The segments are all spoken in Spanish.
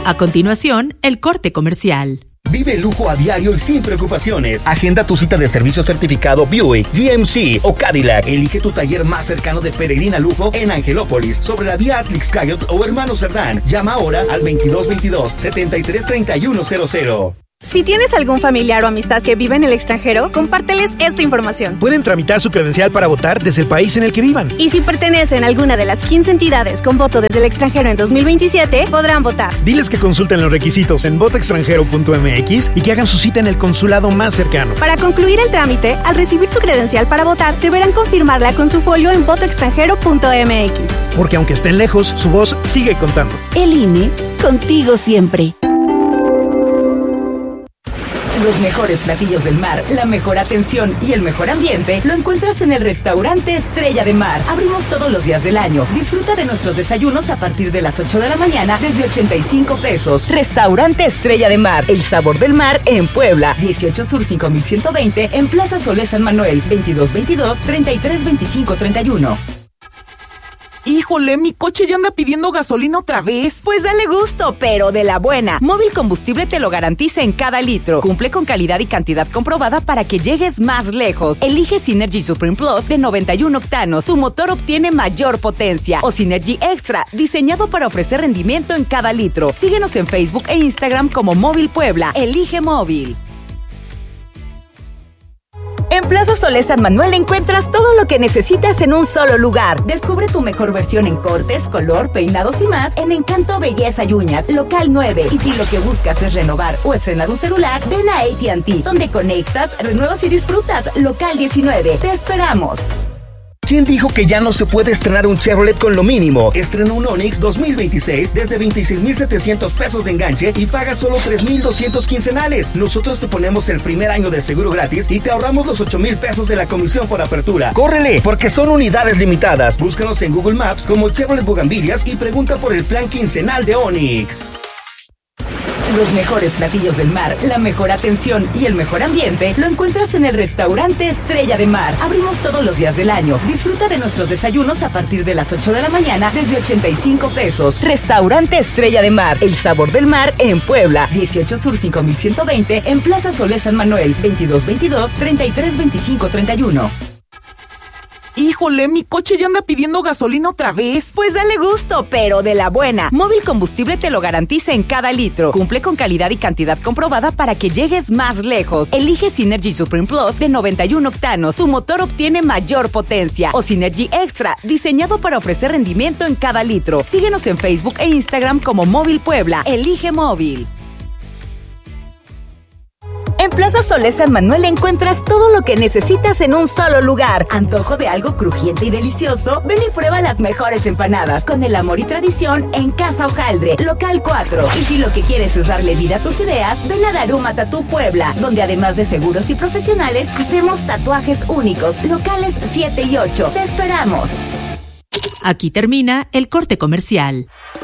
A continuación, el corte comercial. Vive el lujo a diario y sin preocupaciones. Agenda tu cita de servicio certificado Buick, GMC o Cadillac. Elige tu taller más cercano de Peregrina Lujo en Angelópolis, sobre la vía Atlix Coyote o Hermano Cerdán. Llama ahora al 2222-733100. Si tienes algún familiar o amistad que vive en el extranjero, compárteles esta información. Pueden tramitar su credencial para votar desde el país en el que vivan. Y si pertenecen a alguna de las 15 entidades con voto desde el extranjero en 2027, podrán votar. Diles que consulten los requisitos en votoextranjero.mx y que hagan su cita en el consulado más cercano. Para concluir el trámite, al recibir su credencial para votar, deberán confirmarla con su folio en votoextranjero.mx. Porque aunque estén lejos, su voz sigue contando. El INE, contigo siempre. Los mejores platillos del mar, la mejor atención y el mejor ambiente lo encuentras en el restaurante Estrella de Mar. Abrimos todos los días del año. Disfruta de nuestros desayunos a partir de las 8 de la mañana desde 85 pesos. Restaurante Estrella de Mar, el sabor del mar en Puebla. 18 Sur 5120 en Plaza Solé San Manuel. 2222-332531. Híjole, mi coche ya anda pidiendo gasolina otra vez. Pues dale gusto, pero de la buena. Móvil Combustible te lo garantiza en cada litro. Cumple con calidad y cantidad comprobada para que llegues más lejos. Elige Synergy Supreme Plus de 91 octanos. Su motor obtiene mayor potencia. O Synergy Extra, diseñado para ofrecer rendimiento en cada litro. Síguenos en Facebook e Instagram como Móvil Puebla. Elige Móvil. En Plaza Solé San Manuel encuentras todo lo que necesitas en un solo lugar. Descubre tu mejor versión en cortes, color, peinados y más en Encanto Belleza y Uñas, local 9. Y si lo que buscas es renovar o estrenar un celular, ven a AT&T, donde conectas, renuevas y disfrutas, local 19. Te esperamos. ¿Quién dijo que ya no se puede estrenar un Chevrolet con lo mínimo? Estrena un Onix 2026 desde 26,700 pesos de enganche y paga solo 3,200 quincenales. Nosotros te ponemos el primer año de seguro gratis y te ahorramos los 8,000 pesos de la comisión por apertura. ¡Córrele! Porque son unidades limitadas. Búscanos en Google Maps como Chevrolet Bugambilias y pregunta por el plan quincenal de Onix. Los mejores platillos del mar, la mejor atención y el mejor ambiente lo encuentras en el restaurante Estrella de Mar. Abrimos todos los días del año. Disfruta de nuestros desayunos a partir de las 8 de la mañana desde 85 pesos. Restaurante Estrella de Mar, el sabor del mar en Puebla. 18 Sur 5120 en Plaza Solé San Manuel. 2222-332531. Híjole, mi coche ya anda pidiendo gasolina otra vez. Pues dale gusto, pero de la buena. Móvil Combustible te lo garantiza en cada litro. Cumple con calidad y cantidad comprobada para que llegues más lejos. Elige Synergy Supreme Plus de 91 octanos. Su motor obtiene mayor potencia. O Synergy Extra, diseñado para ofrecer rendimiento en cada litro. Síguenos en Facebook e Instagram como Móvil Puebla. Elige Móvil. En Plaza Solé San Manuel encuentras todo lo que necesitas en un solo lugar. ¿Antojo de algo crujiente y delicioso? Ven y prueba las mejores empanadas con el amor y tradición en Casa Hojaldre, local 4. Y si lo que quieres es darle vida a tus ideas, ven a Daruma Tatú Puebla, donde además de seguros y profesionales, hacemos tatuajes únicos, locales 7 y 8. ¡Te esperamos! Aquí termina el corte comercial.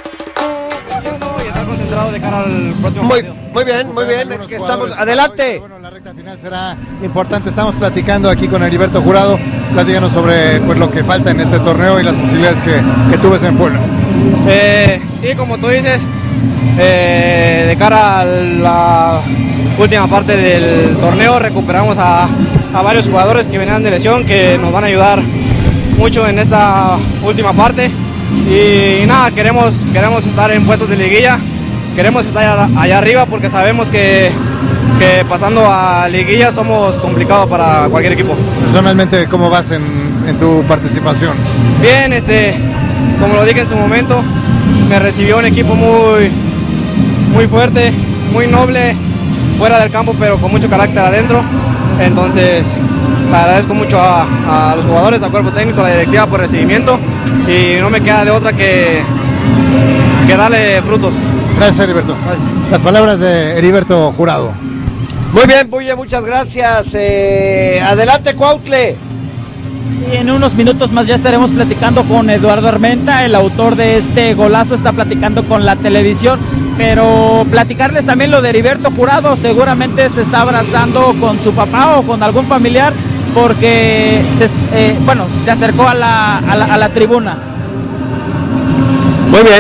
De cara al próximo partido. Muy bien. Aquí estamos. Adelante. Bueno, la recta final será importante. Estamos platicando aquí con Heriberto Jurado. Platícanos sobre pues, lo que falta en este torneo y las posibilidades que tú ves en Puebla. Sí, como tú dices, de cara a la última parte del torneo, recuperamos a varios jugadores que venían de lesión, que nos van a ayudar mucho en esta última parte. Y nada, queremos estar en puestos de liguilla. Queremos estar allá arriba porque sabemos que pasando a liguilla somos complicados para cualquier equipo. Personalmente, ¿cómo vas en tu participación? Bien, como lo dije en su momento, me recibió un equipo muy fuerte, muy noble, fuera del campo, pero con mucho carácter adentro. Entonces, le agradezco mucho a los jugadores, al cuerpo técnico, a la directiva por el recibimiento, y no me queda de otra que darle frutos. Gracias, Heriberto. Gracias. Las palabras de Heriberto Jurado. Muy bien, muchas gracias. Adelante, Cuautle. Y en unos minutos más ya estaremos platicando con Eduardo Armenta, el autor de este golazo, está platicando con la televisión, pero platicarles también lo de Heriberto Jurado, seguramente se está abrazando con su papá o con algún familiar, porque se acercó a la tribuna. Muy bien.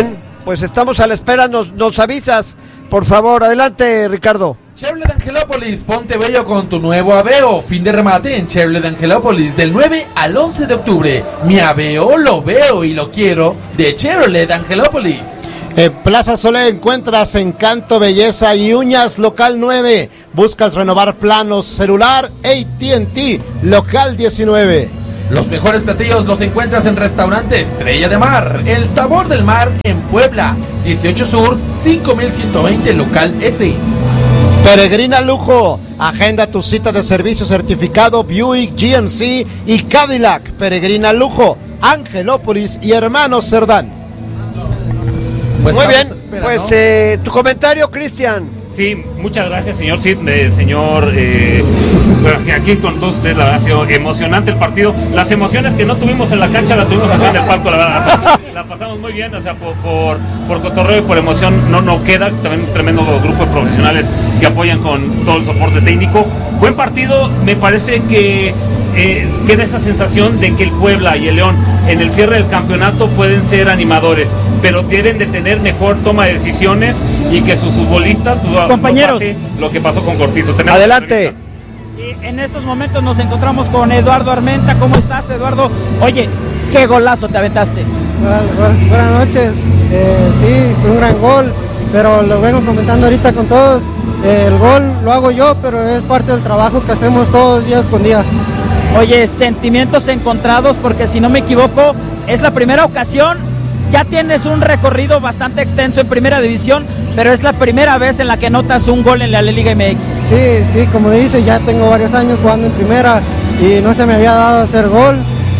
pues estamos a la espera, nos avisas, por favor. Adelante, Ricardo. Chevrolet Angelópolis, ponte bello con tu nuevo Aveo. Fin de remate en Chevrolet Angelópolis del 9 al 11 de octubre. Mi Aveo lo veo y lo quiero de Chevrolet Angelópolis. En Plaza Solé encuentras encanto, belleza y uñas, local 9. Buscas renovar planos, celular, AT&T, local 19. Los mejores platillos los encuentras en Restaurante Estrella de Mar, el sabor del mar en Puebla, 18 Sur, 5120, local S. Peregrina Lujo, agenda tu cita de servicio certificado Buick, GMC y Cadillac. Peregrina Lujo, Angelópolis y Hermanos Cerdán. Pues muy bien, pues tu comentario, Cristian. Sí, muchas gracias, señor Cid, señor, bueno, aquí con todos ustedes, la verdad ha sido emocionante el partido. Las emociones que no tuvimos en la cancha las tuvimos acá en el palco, la verdad, la pasamos muy bien, o sea, por cotorreo y por emoción no queda, también un tremendo grupo de profesionales que apoyan con todo el soporte técnico. Buen partido, me parece que queda esa sensación de que el Puebla y el León en el cierre del campeonato pueden ser animadores, pero deben de tener mejor toma de decisiones y que sus futbolistas compañeros, no pase lo que pasó con Cortizo. Adelante. Y en estos momentos nos encontramos con Eduardo Armenta. ¿Cómo estás, Eduardo? Oye, qué golazo te aventaste. Buenas noches. Sí, fue un gran gol, pero lo vengo comentando ahorita con todos. El gol lo hago yo, pero es parte del trabajo que hacemos todos días con día. Oye, sentimientos encontrados, porque si no me equivoco, es la primera ocasión. Ya tienes un recorrido bastante extenso en Primera División, pero es la primera vez en la que notas un gol en la Liga MX. Sí, como dice, ya tengo varios años jugando en Primera y no se me había dado hacer gol.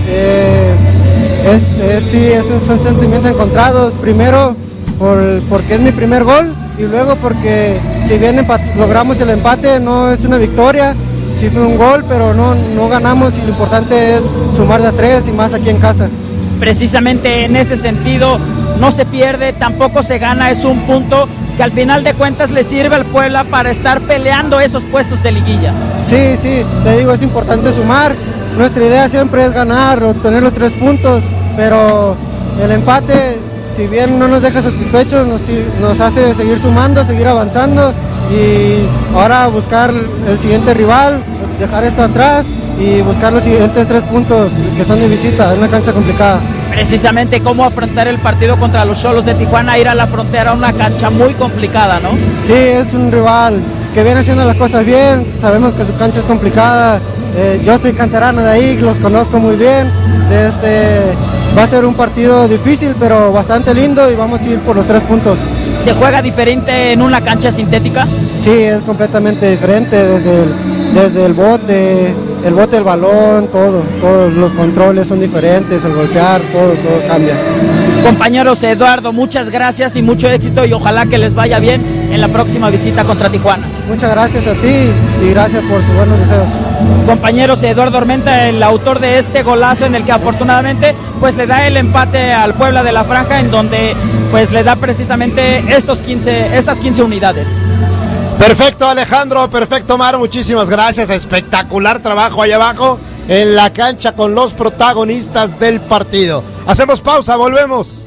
Son sentimientos encontrados. Primero, porque es mi primer gol, y luego porque si bien logramos el empate, no es una victoria. Sí fue un gol, pero no ganamos, y lo importante es sumar de a 3 y más aquí en casa. Precisamente en ese sentido, no se pierde, tampoco se gana, es un punto que al final de cuentas le sirve al Puebla para estar peleando esos puestos de liguilla. Sí, te digo, es importante sumar. Nuestra idea siempre es ganar, obtener los 3 puntos, pero el empate, si bien no nos deja satisfechos, nos hace seguir sumando, seguir avanzando, y ahora buscar el siguiente rival, dejar esto atrás y buscar los siguientes 3 puntos que son de visita, en una cancha complicada. Precisamente cómo afrontar el partido contra los Xolos de Tijuana, ir a la frontera, una cancha muy complicada, ¿no? Sí, es un rival que viene haciendo las cosas bien, sabemos que su cancha es complicada, yo soy canterano de ahí, los conozco muy bien, va a ser un partido difícil, pero bastante lindo, y vamos a ir por los 3 puntos. ¿Se juega diferente en una cancha sintética? Sí, es completamente diferente, desde el bote, el balón, todos los controles son diferentes, el golpear, todo cambia. Compañeros, Eduardo, muchas gracias y mucho éxito, y ojalá que les vaya bien en la próxima visita contra Tijuana. Muchas gracias a ti y gracias por tus buenos deseos. Compañeros, Eduardo Armenta, el autor de este golazo en el que afortunadamente pues le da el empate al Puebla de la Franja, en donde pues le da precisamente estas 15 unidades. Perfecto, Alejandro, perfecto, Mar, muchísimas gracias, espectacular trabajo allá abajo en la cancha con los protagonistas del partido. Hacemos pausa, volvemos.